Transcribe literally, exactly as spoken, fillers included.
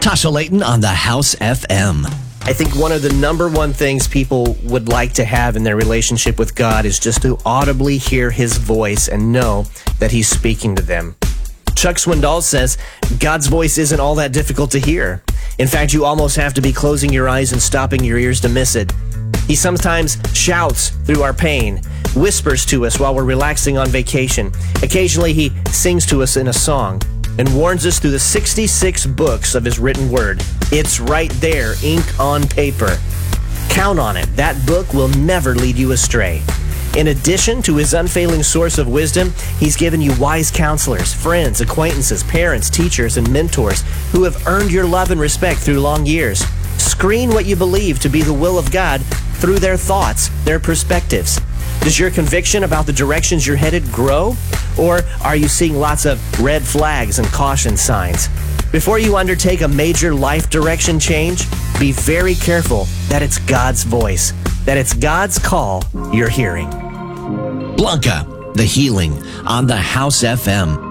Tasha Layton on the House F M. I think one of the number one things people would like to have in their relationship with God is just to audibly hear his voice and know that he's speaking to them. Chuck Swindoll says God's voice isn't all that difficult to hear. In fact, you almost have to be closing your eyes and stopping your ears to miss it. He sometimes shouts through our pain, whispers to us while we're relaxing on vacation. Occasionally, he sings to us in a song and warns us through the sixty-six books of his written word. It's right there, ink on paper. Count on it. That book will never lead you astray. In addition to his unfailing source of wisdom, he's given you wise counselors, friends, acquaintances, parents, teachers, and mentors who have earned your love and respect through long years. Screen what you believe to be the will of God through their thoughts, their perspectives. Does your conviction about the directions you're headed grow? Or are you seeing lots of red flags and caution signs? Before you undertake a major life direction change, be very careful that it's God's voice, that it's God's call you're hearing. Blanca, The Healing on the House F M.